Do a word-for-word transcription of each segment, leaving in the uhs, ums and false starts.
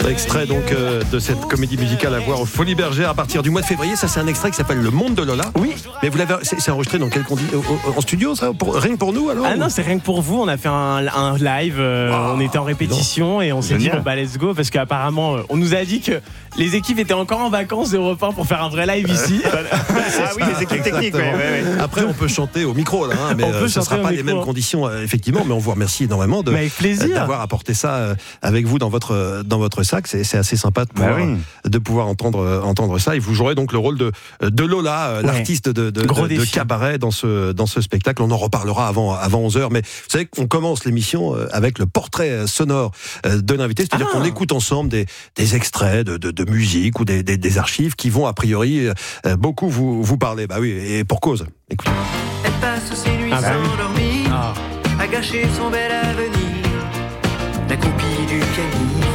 Extrait donc euh, de cette comédie musicale à voir au Folies Bergères à partir du mois de février. Ça, c'est un extrait qui s'appelle Le Monde de Lola. Oui. Mais vous l'avez, c'est, c'est enregistré dans quelle condition ? En studio, ça pour, rien que pour nous alors ? Ah non, c'est rien que pour vous. On a fait un, un live. Euh, oh, on était en répétition et on s'est Génial. dit bon bah let's go parce qu'apparemment on nous a dit que les équipes étaient encore en vacances d'Europe un pour faire un vrai live ici. Ah oui, les équipes techniques. Ouais, ouais, ouais. Après, on peut chanter au micro là, hein, mais euh, ce ne sera pas les mêmes conditions euh, effectivement. Mais on vous remercie énormément de avec plaisir. d'avoir apporté ça euh, avec vous dans votre dans votre sac. C'est, c'est assez sympa de pouvoir, bah oui. de pouvoir entendre euh, entendre ça. Et vous jouerez donc le rôle de de Lola, euh, ouais. l'artiste de de, de, de cabaret dans ce dans ce spectacle. On en reparlera avant avant onze heures. Mais vous savez qu'on commence l'émission avec le portrait sonore de l'invité, c'est-à-dire ah. qu'on écoute ensemble des des extraits de de, de musique ou des, des des archives qui vont a priori beaucoup vous vous parler. Bah oui, et pour cause. Écoutez. Elle passe ses nuits ah bah sans oui. dormir, ah. à gâcher son bel avenir, la groupie du pianiste.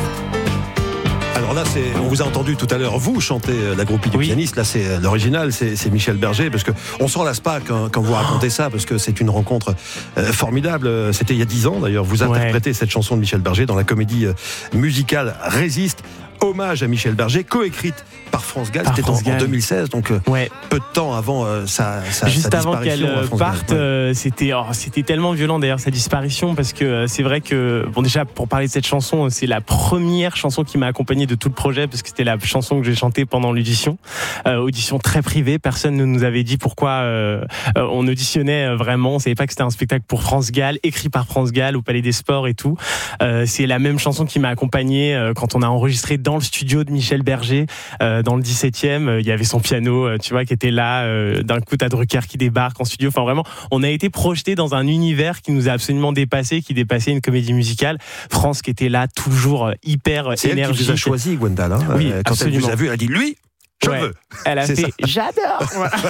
Alors là, c'est, on vous a entendu tout à l'heure, vous chanter la groupie du oui. pianiste. Là, c'est l'original, c'est, c'est Michel Berger, parce que on s'en lasse pas quand, quand vous racontez ça, parce que c'est une rencontre euh, formidable. C'était il y a dix ans d'ailleurs. Vous interprétez ouais. cette chanson de Michel Berger dans la comédie euh, musicale Résiste. Hommage à Michel Berger, coécrite par France Gall. Par C'était France en, en deux mille seize, donc ouais. peu de temps avant euh, sa, sa Juste sa avant qu'elle euh, parte, ouais. euh, c'était, oh, c'était tellement violent d'ailleurs sa disparition, parce que euh, c'est vrai que, bon déjà pour parler de cette chanson, c'est la première chanson qui m'a accompagné de tout le projet, parce que c'était la chanson que j'ai chantée pendant l'audition. Euh, audition très privée, personne ne nous avait dit pourquoi euh, euh, on auditionnait vraiment, on savait pas que c'était un spectacle pour France Gall, écrit par France Gall au Palais des Sports et tout. Euh, c'est la même chanson qui m'a accompagné euh, quand on a enregistré dans le studio de Michel Berger euh, dans le dix-septième, euh, il y avait son piano euh, tu vois qui était là, euh, d'un coup t'as Drucker qui débarque en studio, enfin vraiment on a été projeté dans un univers qui nous a absolument dépassé, qui dépassait une comédie musicale. France qui était là toujours euh, hyper c'est énergique. Elle qui vous a choisi, Gwendal, hein, oui, euh, quand absolument. elle vous a vu, elle a dit lui je ouais. veux. Elle a c'est fait ça. j'adore.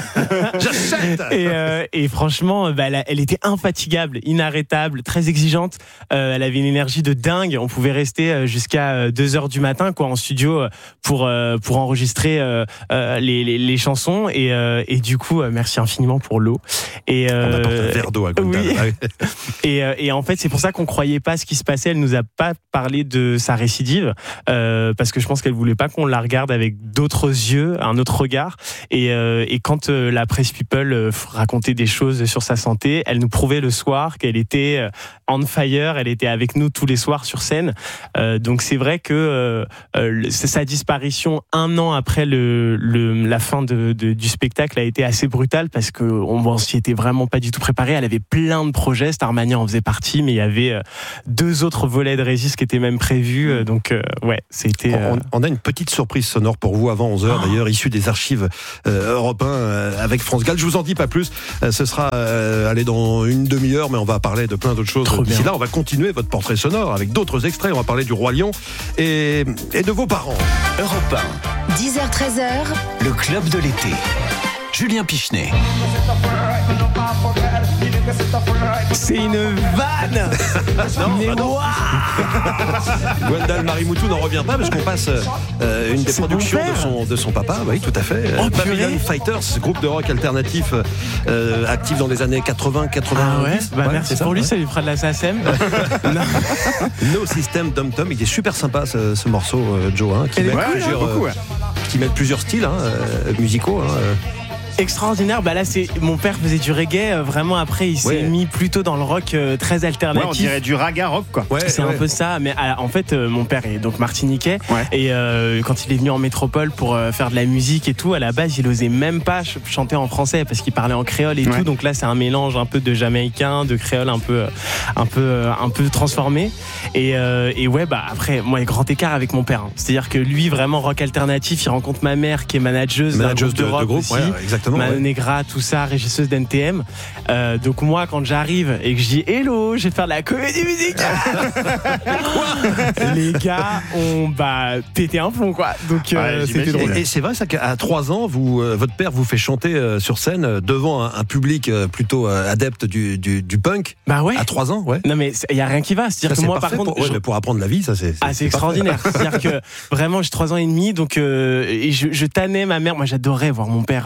J'achète. Et, euh, et franchement, bah, elle, a, elle était infatigable, inarrêtable, très exigeante. Euh, elle avait une énergie de dingue. On pouvait rester jusqu'à deux heures du matin, quoi, en studio pour euh, pour enregistrer euh, les, les les chansons. Et euh, et du coup, merci infiniment pour l'eau. Et euh, on apporte un verre d'eau à Gwendal. Oui. Ah oui. et euh, et en fait, c'est pour ça qu'on croyait pas ce qui se passait. Elle nous a pas parlé de sa récidive euh, parce que je pense qu'elle voulait pas qu'on la regarde avec d'autres yeux, un autre regard. Et, euh, et quand euh, la presse people euh, racontait des choses sur sa santé, elle nous prouvait le soir qu'elle était euh, on fire, elle était avec nous tous les soirs sur scène. Euh, donc c'est vrai que euh, euh, sa disparition un an après le, le, la fin de, de, du spectacle a été assez brutale, parce qu'on on s'y était vraiment pas du tout préparé. Elle avait plein de projets, Starmania en faisait partie, mais il y avait euh, deux autres volets de Résiste qui étaient même prévus. Euh, donc euh, ouais, c'était... Euh... On, on a une petite surprise sonore pour vous avant onze heures. Oh. D'ailleurs, issu des archives euh, Europe un euh, avec France Gall. Je vous en dis pas plus. Euh, ce sera euh, allez, dans une demi-heure, mais on va parler de plein d'autres choses. Trop D'ici bien. Là, on va continuer votre portrait sonore avec d'autres extraits. On va parler du Roi Lion et, et de vos parents. Europe un. dix heures treize heures. Le club de l'été. Julien Pichenet. C'est une vanne. Non, mais non. Gwendal Marimoutou n'en revient pas, parce qu'on passe euh, une des c'est productions de son, de son papa. Oui, tout à fait. Oh, Babylon Fighters, groupe de rock alternatif euh, actif dans les années quatre-vingts quatre-vingt-dix. Ah ouais, bah ouais, merci ça, pour lui, ouais. ça lui fera de la S A S M. No System Dum Tom, il est super sympa ce, ce morceau, euh, Joe, hein, qui, mêle cool, plusieurs, hein, beaucoup, ouais. euh, qui mêle plusieurs styles hein, euh, musicaux. Hein, euh. Extraordinaire. Bah là, c'est mon père faisait du reggae. Euh, vraiment, après, il s'est ouais. mis plutôt dans le rock euh, très alternatif. Ouais, on dirait du raga rock, quoi. Ouais, c'est ouais. un peu ça. Mais à, en fait, euh, mon père est donc martiniquais. Ouais. Et euh, quand il est venu en métropole pour euh, faire de la musique et tout, à la base, il osait même pas ch- chanter en français parce qu'il parlait en créole et ouais. tout. Donc là, c'est un mélange un peu de jamaïcain, de créole, un peu, un peu, un peu transformé. Et, euh, et ouais, bah après, moi, il y a grand écart avec mon père. Hein. C'est-à-dire que lui, vraiment rock alternatif, il rencontre ma mère qui est manageuse, manageuse d'un groupe de, de rock de groupe, aussi, ouais, exactement. Mano ouais. Negra, tout ça, régisseuse d'N T M. Euh, donc moi, quand j'arrive et que je dis hello, je vais faire de la comédie musicale. Les gars ont bah pété un plomb, quoi. Donc euh, ouais, c'était drôle. Et, et c'est vrai ça qu'à trois ans, vous, euh, votre père vous fait chanter euh, sur scène euh, devant un, un public euh, plutôt euh, adepte du, du, du punk. Bah ouais. À trois ans, ouais. Non mais il y a rien qui va. C'est-à-dire ça, que moi, par pour, contre, ouais, je... mais pour apprendre la vie, ça c'est. c'est ah, c'est, c'est extraordinaire. C'est-à-dire que vraiment, j'ai trois ans et demi, donc euh, et je, je tannais ma mère. Moi, j'adorais voir mon père euh, jouer.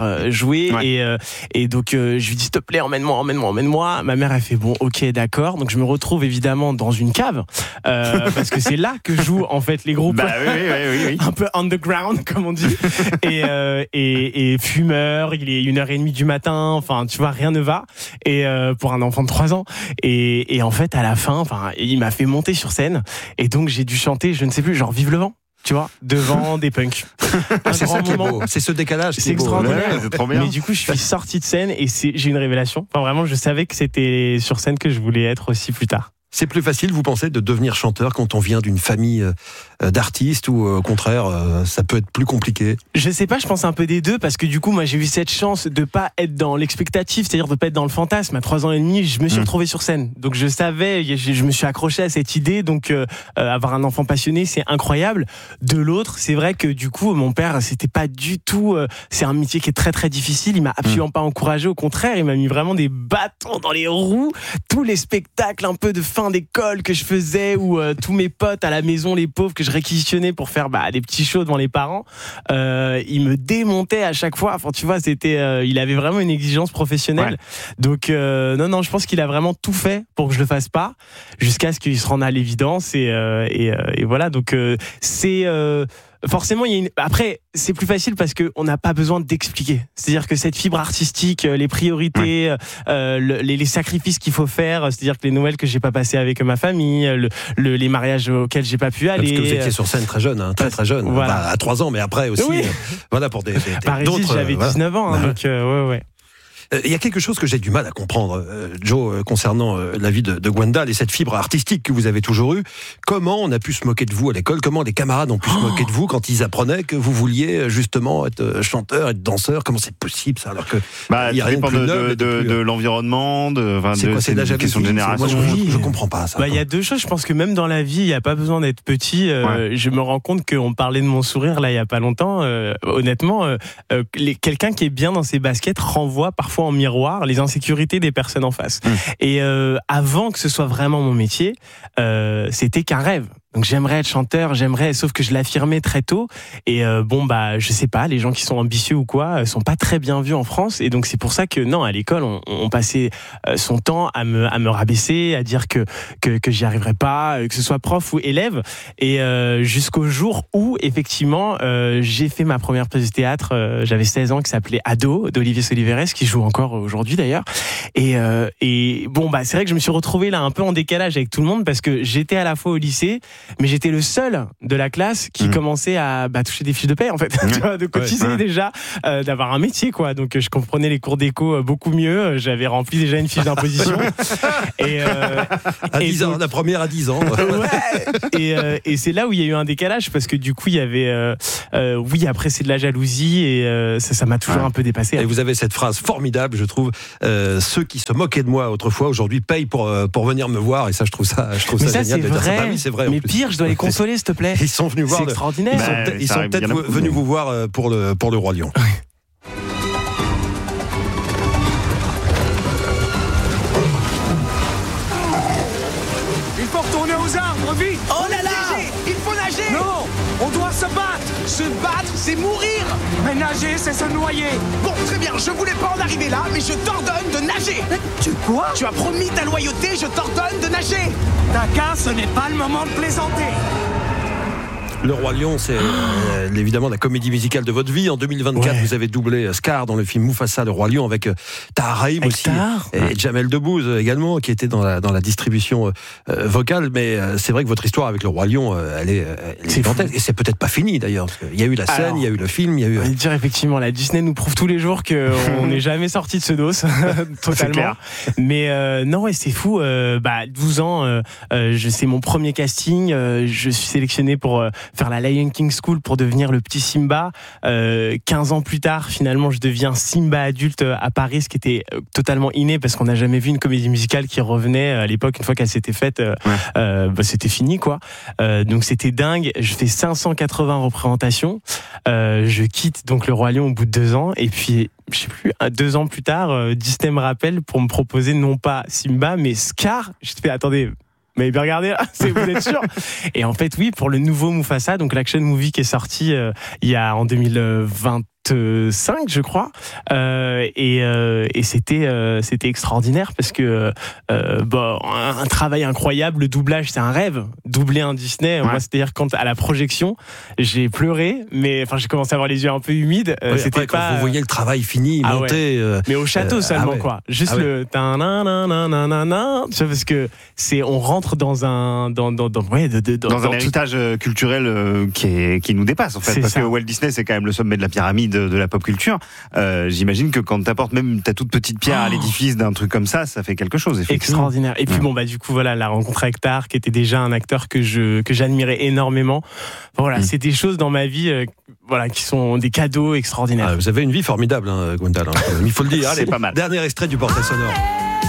jouer. Ouais. Et, euh, et donc, euh, je lui dis, s'il te plaît, emmène-moi, emmène-moi, emmène-moi. Ma mère, elle fait, bon, ok, d'accord. Donc, je me retrouve évidemment dans une cave, euh, parce que c'est là que jouent, en fait, les groupes. Bah oui, oui, oui, oui. Un peu underground, comme on dit. Et, euh, et, et fumeur, il est une heure et demie du matin. Enfin, tu vois, rien ne va. Et, euh, pour un enfant de trois ans. Et, et en fait, à la fin, enfin, il m'a fait monter sur scène. Et donc, j'ai dû chanter, je ne sais plus, genre, Vive le vent. Tu vois, devant des punks. Un c'est grand ça qui est moment. beau. C'est ce décalage. C'est qui est beau. extraordinaire. Ouais, c'est trop bien. Mais du coup, je suis sorti de scène et c'est, j'ai une révélation. Enfin, vraiment, je savais que c'était sur scène que je voulais être aussi plus tard. C'est plus facile, vous pensez, de devenir chanteur quand on vient d'une famille euh, d'artistes ou euh, au contraire, euh, ça peut être plus compliqué? Je sais pas, je pense un peu des deux parce que du coup, moi, j'ai eu cette chance de pas être dans l'expectative, c'est-à-dire de pas être dans le fantasme. À trois ans et demi, je me suis Mmh. retrouvé sur scène. Donc, je savais, je, je me suis accroché à cette idée. Donc, euh, euh, avoir un enfant passionné, c'est incroyable. De l'autre, c'est vrai que du coup, mon père, c'était pas du tout, euh, c'est un métier qui est très, très difficile. Il m'a absolument mmh. pas encouragé. Au contraire, il m'a mis vraiment des bâtons dans les roues. Tous les spectacles un peu de fin d'école que je faisais ou euh, tous mes potes à la maison, les pauvres que je réquisitionnais pour faire bah, des petits shows devant les parents, euh, il me démontait à chaque fois. Enfin, tu vois, c'était, euh, il avait vraiment une exigence professionnelle. Ouais. Donc euh, non, non, je pense qu'il a vraiment tout fait pour que je le fasse pas, jusqu'à ce qu'il se rende à l'évidence et euh, et, euh, et voilà. Donc euh, c'est euh, forcément, il y a une... après, c'est plus facile parce qu'on n'a pas besoin d'expliquer. C'est-à-dire que cette fibre artistique, les priorités, ouais. euh, le, les, les sacrifices qu'il faut faire, c'est-à-dire que les Noëls que j'ai pas passés avec ma famille, le, le, les mariages auxquels j'ai pas pu aller. Parce que vous étiez sur scène très jeune, hein, très très jeune, voilà. Bah, à trois ans, mais après aussi, oui. euh, voilà pour des, des, des Par d'autres. J'avais euh, dix-neuf voilà. ans, hein, donc euh, ouais, ouais. Il y a quelque chose que j'ai du mal à comprendre, euh, Joe, euh, concernant euh, la vie de, de Gwendal et cette fibre artistique que vous avez toujours eue. Comment on a pu se moquer de vous à l'école? Comment les camarades ont pu oh. se moquer de vous quand ils apprenaient que vous vouliez justement être chanteur, être danseur? Comment c'est possible ça, alors que bah, il y a rien de plus de, noble, de, de, de l'environnement, de, enfin, c'est de, quoi, c'est, c'est une question de génération. Moi, je, je, je comprends pas ça. Bah, il y a deux choses. Je pense que même dans la vie, il n'y a pas besoin d'être petit. Euh, ouais. Je me rends compte qu'on parlait de mon sourire là il y a pas longtemps. Euh, honnêtement, euh, euh, les, quelqu'un qui est bien dans ses baskets renvoie parfois en miroir les insécurités des personnes en face. Mmh. Et euh, avant que ce soit vraiment mon métier, euh, c'était qu'un rêve. Donc j'aimerais être chanteur, j'aimerais, sauf que je l'affirmais très tôt. Et euh, bon bah je sais pas, les gens qui sont ambitieux ou quoi sont pas très bien vus en France. Et donc c'est pour ça que non, à l'école on, on passait son temps à me à me rabaisser, à dire que que que j'y arriverais pas, que ce soit prof ou élève. Et euh, jusqu'au jour où effectivement euh, j'ai fait ma première pièce de théâtre. Euh, j'avais seize ans, qui s'appelait Ado d'Olivier Soliveres, qui joue encore aujourd'hui d'ailleurs. Et euh, et bon bah c'est vrai que je me suis retrouvé là un peu en décalage avec tout le monde parce que j'étais à la fois au lycée, mais j'étais le seul de la classe qui mmh. commençait à bah, toucher des fiches de paie en fait, mmh. tu vois, de cotiser ouais. déjà, euh, d'avoir un métier quoi. Donc je comprenais les cours d'éco beaucoup mieux. J'avais rempli déjà une fiche d'imposition. et euh, à et dix donc, ans, la première à dix ans. ouais. Et, euh, et c'est là où il y a eu un décalage parce que du coup il y avait, euh, euh, oui après c'est de la jalousie et euh, ça, ça m'a toujours ouais. un peu dépassé. Et vous avez cette phrase formidable, je trouve. Euh, ceux qui se moquaient de moi autrefois aujourd'hui payent pour pour venir me voir et ça je trouve ça, je trouve mais ça, ça génial. C'est de vrai. dire ça. Bah oui, c'est vrai. Mais pire, je dois les consoler, s'il te plaît. Ils sont venus voir. C'est extraordinaire. Ils sont, bah, ils sont peut-être beaucoup, venus mais... vous voir pour le pour le Roi Lion. Il faut retourner aux arbres, vite. Oh là là, il faut nager. Non, on doit se battre. Se battre, c'est mourir. Mais nager, c'est se noyer. Bon, très bien, je voulais pas en arriver là, mais je t'ordonne de nager. Tu quoi? Tu as promis ta loyauté, je t'ordonne de nager. Taka, ce n'est pas le moment de plaisanter. Le Roi Lion, c'est euh, évidemment la comédie musicale de votre vie. En deux mille vingt-quatre, ouais. vous avez doublé Scar dans le film Mufasa, le Roi Lion, avec euh, Tahar Rahim aussi, Tahar. et Jamel Debbouze également, qui était dans la, dans la distribution euh, vocale. Mais euh, c'est vrai que votre histoire avec le Roi Lion, euh, elle est, elle est gigantesque. Et c'est peut-être pas fini d'ailleurs. Il y a eu la scène, Alors, il y a eu le film, il y a eu. On va dire effectivement, la Disney nous prouve tous les jours qu'on n'est jamais sorti de ce dos, totalement. Mais euh, non, ouais, c'est fou. Euh, bah, douze ans, euh, euh, c'est mon premier casting. Euh, je suis sélectionné pour euh, faire la Lion King School pour devenir le petit Simba. Euh, quinze ans plus tard, finalement, je deviens Simba adulte à Paris, ce qui était totalement inné parce qu'on n'a jamais vu une comédie musicale qui revenait à l'époque. Une fois qu'elle s'était faite, euh, ouais. euh, bah, c'était fini, quoi. Euh, donc c'était dingue. Je fais cinq cent quatre-vingts représentations. Euh, je quitte donc le Roi Lion au bout de deux ans. Et puis, je sais plus, deux ans plus tard, euh, Disney me rappelle pour me proposer non pas Simba, mais Scar. Je te fais, attendez, mais bien regardez, c'est, vous êtes sûr? Et en fait, oui, pour le nouveau Mufasa, donc l'action movie qui est sorti euh, il y a en deux mille vingt quatre-vingt-cinq, je crois, euh, et, euh, et c'était euh, c'était extraordinaire parce que euh, bah, un, un travail incroyable. Le doublage, c'est un rêve. Doubler un Disney, ouais. moi, c'est-à-dire quand à la projection, j'ai pleuré, mais enfin, j'ai commencé à avoir les yeux un peu humides. Oui, c'était après, pas. Quand vous voyez le travail fini, ah monter, ouais. euh, mais au château euh, seulement, ah ouais. quoi. Juste ah le ta-na-na-na-na-na, tu vois, parce que c'est, on rentre dans un, dans, dans, dans, ouais, de, de, dans, dans un tout... héritage culturel euh, qui est, qui nous dépasse en fait, c'est parce ça. que Walt Disney, c'est quand même le sommet de la pyramide de, de la pop culture. Euh, j'imagine que quand t'apportes même ta toute petite pierre oh. à l'édifice d'un truc comme ça, ça fait quelque chose. Extraordinaire. Et puis ouais. bon bah du coup voilà, la rencontre avec Tar, qui était déjà un acteur que je que j'admirais énormément. Enfin, voilà, mmh. c'est des choses dans ma vie, euh, voilà, qui sont des cadeaux extraordinaires. Ah, vous avez une vie formidable, hein, Gwendal. Hein. Il faut le dire. Allez, c'est pas mal. Dernier extrait du portrait sonore.